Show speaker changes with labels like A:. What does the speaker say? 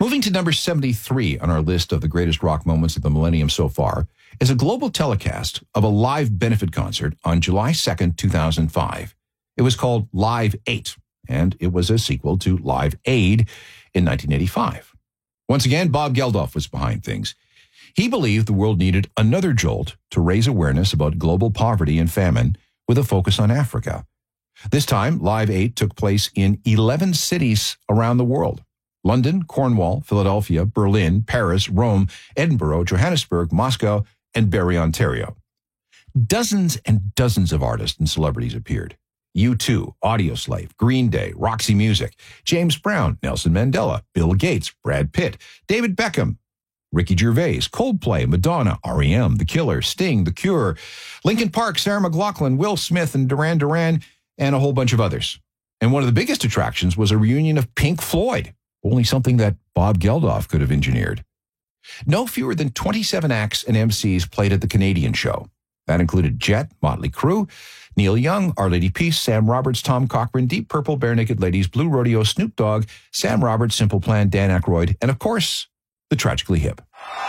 A: Moving to number 73 on our list of the greatest rock moments of the millennium so far is a global telecast of a live benefit concert on July 2nd, 2005. It was called Live 8, and it was a sequel to Live Aid in 1985. Once again, Bob Geldof was behind things. He believed the world needed another jolt to raise awareness about global poverty and famine with a focus on Africa. This time, Live 8 took place in 11 cities around the world: London, Cornwall, Philadelphia, Berlin, Paris, Rome, Edinburgh, Johannesburg, Moscow, and Barrie, Ontario. Dozens and dozens of artists and celebrities appeared. U2, Audioslave, Green Day, Roxy Music, James Brown, Nelson Mandela, Bill Gates, Brad Pitt, David Beckham, Ricky Gervais, Coldplay, Madonna, R.E.M., The Killers, Sting, The Cure, Linkin Park, Sarah McLachlan, Will Smith, and Duran Duran, and a whole bunch of others. And one of the biggest attractions was a reunion of Pink Floyd, only something that Bob Geldof could have engineered. No fewer than 27 acts and MCs played at the Canadian show. That included Jet, Motley Crue, Neil Young, Our Lady Peace, Sam Roberts, Tom Cochrane, Deep Purple, Bare Naked Ladies, Blue Rodeo, Snoop Dogg, Sam Roberts, Simple Plan, Dan Aykroyd, and of course, the Tragically Hip.